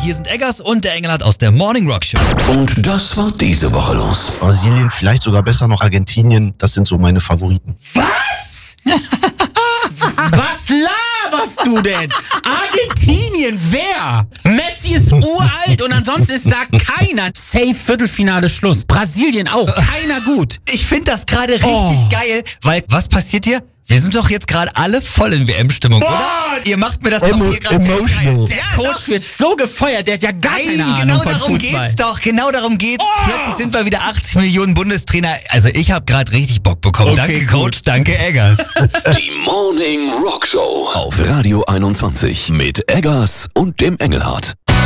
hier sind Eggers und der Engelhardt aus der Morning Rock Show. Und das war diese Woche los. Brasilien, vielleicht sogar besser noch Argentinien, das sind so meine Favoriten. Was? Was laberst du denn? Argentinien, wer? Messi ist uralt und ansonsten ist da keiner. Safe Viertelfinale Schluss. Brasilien auch, keiner gut. Ich finde das gerade richtig geil, weil was passiert hier? Wir sind doch jetzt gerade alle voll in WM-Stimmung, oder? Ihr macht mir das doch hier gerade emotional. Der Coach wird so gefeuert, der hat ja gar keine Ahnung genau von darum Fußball. geht's doch, genau darum geht's. Plötzlich sind wir wieder 80 Millionen Bundestrainer. Also ich habe gerade richtig Bock bekommen. Okay, Danke gut. Coach, danke Eggers. Die Morning Rock Show auf Radio 21 mit Eggers und dem Engelhardt.